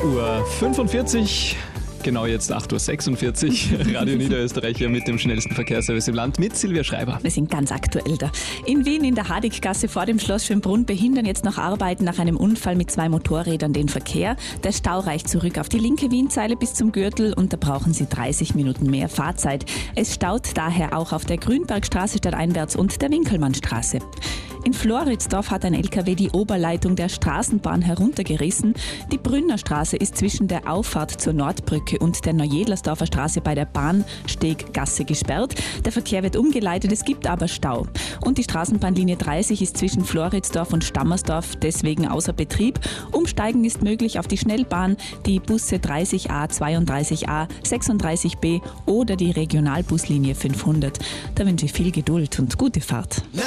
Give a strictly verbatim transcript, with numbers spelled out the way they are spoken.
Uhr fünfundvierzig. Genau jetzt acht Uhr sechsundvierzig. Radio Niederösterreicher mit dem schnellsten Verkehrsservice im Land mit Silvia Schreiber. Wir sind ganz aktuell da. In Wien in der Hadiggasse vor dem Schloss Schönbrunn behindern jetzt noch Arbeiten nach einem Unfall mit zwei Motorrädern den Verkehr. Der Stau reicht zurück auf die linke Wienzeile bis zum Gürtel und da brauchen Sie dreißig Minuten mehr Fahrzeit. Es staut daher auch auf der Grünbergstraße stadteinwärts und der Winkelmannstraße. In Floridsdorf hat ein L K W die Oberleitung der Straßenbahn heruntergerissen. Die Brünnerstraße ist zwischen der Auffahrt zur Nordbrücke und der Neujedlersdorfer Straße bei der Bahnsteggasse gesperrt. Der Verkehr wird umgeleitet, es gibt aber Stau. Und die Straßenbahnlinie dreißig ist zwischen Floridsdorf und Stammersdorf deswegen außer Betrieb. Umsteigen ist möglich auf die Schnellbahn, die Busse dreißig a, zweiunddreißig a, sechsunddreißig b oder die Regionalbuslinie fünfhundert. Da wünsche ich viel Geduld und gute Fahrt.